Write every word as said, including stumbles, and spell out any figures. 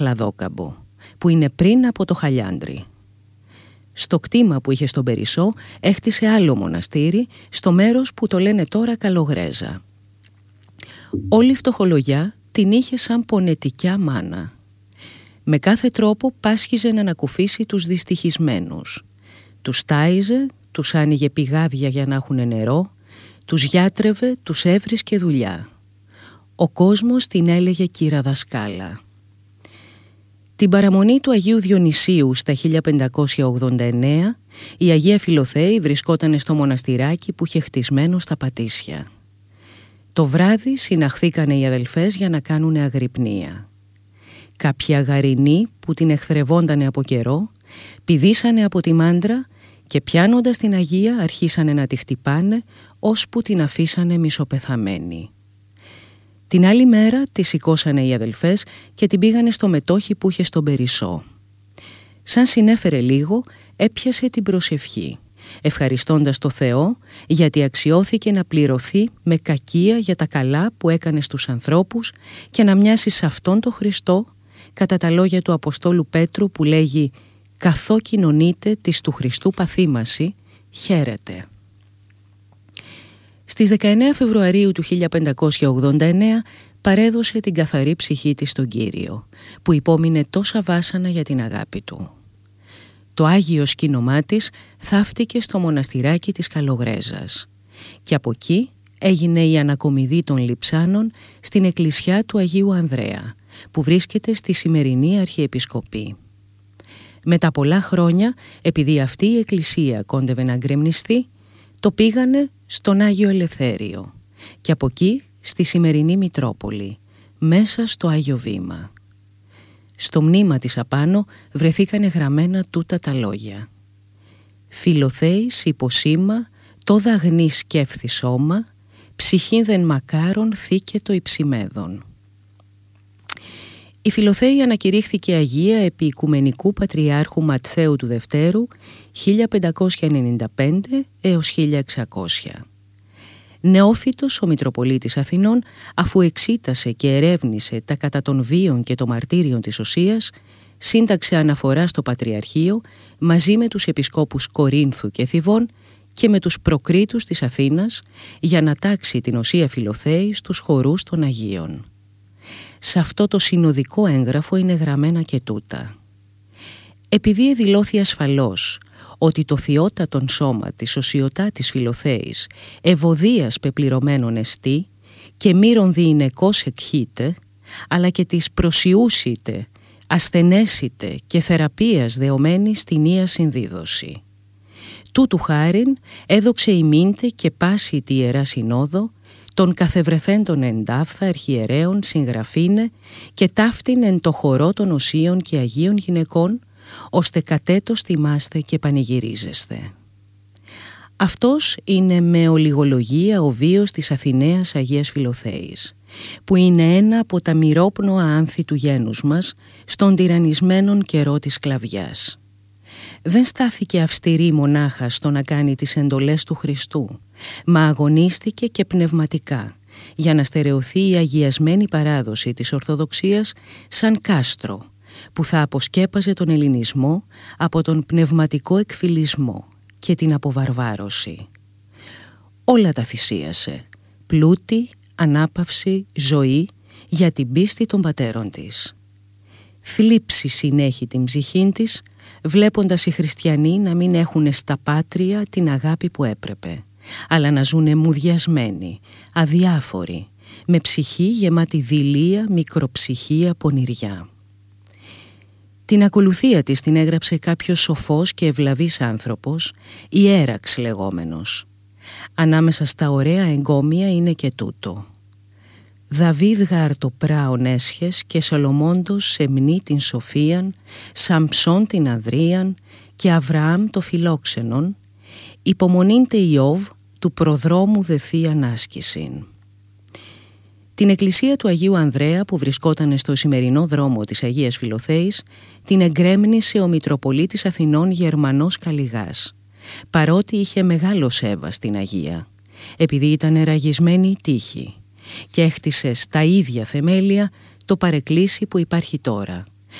Λαδόκαμπο, που είναι πριν από το Χαλιάντρι. Στο κτήμα που είχε στον Περισσό έχτισε άλλο μοναστήρι, στο μέρος που το λένε τώρα Καλογρέζα. Όλη η φτωχολογιά την είχε σαν πονετικιά μάνα. Με κάθε τρόπο πάσχιζε να ανακουφίσει τους δυστυχισμένους. Τους τάιζε, τους άνοιγε πηγάδια για να έχουν νερό, τους γιάτρευε, τους έβρισκε δουλειά. Ο κόσμος την έλεγε κύρα δασκάλα. Την παραμονή του Αγίου Διονυσίου στα χίλια πεντακόσια ογδόντα εννέα η Αγία Φιλοθέη βρισκόταν στο μοναστηράκι που είχε χτισμένο στα Πατήσια. Το βράδυ συναχθήκανε οι αδελφές για να κάνουν αγρυπνία. Κάποιοι αγαρινοί που την εχθρευόντανε από καιρό πηδήσανε από τη μάντρα και πιάνοντας την Αγία αρχίσανε να τη χτυπάνε ώσπου την αφήσανε μισοπεθαμένη. Την άλλη μέρα τη σηκώσανε οι αδελφές και την πήγανε στο μετόχι που είχε στον Περισσό. Σαν συνέφερε λίγο, έπιασε την προσευχή, ευχαριστώντας το Θεό γιατί αξιώθηκε να πληρωθεί με κακία για τα καλά που έκανε στους ανθρώπους και να μοιάσει σε αυτόν τον Χριστό, κατά τα λόγια του Αποστόλου Πέτρου που λέγει «Καθώ κοινωνείτε της του Χριστού παθήμαση, χαίρετε». Στις δεκαεννέα Φεβρουαρίου του χίλια πεντακόσια ογδόντα εννέα παρέδωσε την καθαρή ψυχή της στον Κύριο, που υπόμεινε τόσα βάσανα για την αγάπη του. Το Άγιο σκήνωμά της θαύτηκε στο μοναστηράκι της Καλογρέζας και από εκεί έγινε η ανακομιδή των Λειψάνων στην εκκλησιά του Αγίου Ανδρέα, που βρίσκεται στη σημερινή Αρχιεπισκοπή. Μετά πολλά χρόνια, επειδή αυτή η εκκλησία κόντευε να γκρεμνιστεί, το πήγανε στον Άγιο Ελευθέριο και από εκεί στη σημερινή Μητρόπολη, μέσα στο Άγιο Βήμα. Στο μνήμα της απάνω βρεθήκανε γραμμένα τούτα τα λόγια. «Φιλοθέης υποσήμα, το δαγνή σκέφθη σώμα, ψυχήν δεν μακάρον θήκετο υψημέδων». Η Φιλοθέη ανακηρύχθηκε Αγία επί Οικουμενικού Πατριάρχου Ματθαίου του Δευτέρου χίλια πεντακόσια ενενήντα πέντε έως χίλια εξακόσια. Νεόφυτος ο Μητροπολίτης Αθηνών, αφού εξήτασε και ερεύνησε τα κατά των βίων και των μαρτύριων της Οσίας, σύνταξε αναφορά στο Πατριαρχείο μαζί με τους επισκόπους Κορίνθου και Θηβών και με τους προκρίτους της Αθήνας για να τάξει την Οσία Φιλοθέη στους χορούς των Αγίων. Σε αυτό το συνοδικό έγγραφο είναι γραμμένα και τούτα. Επειδή εδηλώθη ασφαλώς ότι το θειότατον σώμα της οσιωτά της Φιλοθέης ευωδίας πεπληρωμένων εστί και μύρον διηνεκώς εκχύτε, αλλά και της προσιούσιτε, ασθενέσιτε και θεραπείας δεωμένη στην Ία Συνδίδωση. Τούτου χάριν έδοξε ημίντε και πάση τη Ιερά Συνόδο των καθευρεθέντων εντάφθα αρχιερέων συγγραφήνε και ταύτην εν το χορό των οσίων και αγίων γυναικών, ώστε κατέτος τιμάστε και πανηγυρίζεστε. Αυτός είναι με ολιγολογία ο βίος της Αθηναίας Αγίας Φιλοθέης, που είναι ένα από τα μοιρόπνοα άνθη του γένους μας στον τυραννισμένον καιρό της σκλαβιάς. Δεν στάθηκε αυστηρή μονάχα στο να κάνει τις εντολές του Χριστού, μα αγωνίστηκε και πνευματικά για να στερεωθεί η αγιασμένη παράδοση της Ορθοδοξίας σαν κάστρο που θα αποσκέπαζε τον ελληνισμό από τον πνευματικό εκφυλισμό και την αποβαρβάρωση. Όλα τα θυσίασε, πλούτη, ανάπαυση, ζωή για την πίστη των πατέρων της. Θλίψη συνέχει την ψυχήν της, βλέποντας οι χριστιανοί να μην έχουν στα πάτρια την αγάπη που έπρεπε, αλλά να ζουνε μουδιασμένοι, αδιάφοροι, με ψυχή γεμάτη δειλία, μικροψυχία, πονηριά. Την ακολουθία της την έγραψε κάποιος σοφός και ευλαβής άνθρωπος, Ιέραξ λεγόμενος. Ανάμεσα στα ωραία εγκόμια είναι και τούτο. Δαβίδ γάρ το πράον έσχες και Σολομώντος σεμνή την σοφίαν, Σαμψόν την αδρίαν και Αβραάμ το φιλόξενον, υπομονήντε Ιώβ του προδρόμου δεθεί ανάσκησιν. Την εκκλησία του Αγίου Ανδρέα που βρισκόταν στο σημερινό δρόμο της Αγίας Φιλοθέης την εγκρέμνησε ο Μητροπολίτης Αθηνών Γερμανός Καλλιγάς, παρότι είχε μεγάλο σέβα στην Αγία, επειδή ήταν ραγισμένη η τύχη, και έχτισε στα ίδια θεμέλια το παρεκκλήσι που υπάρχει τώρα.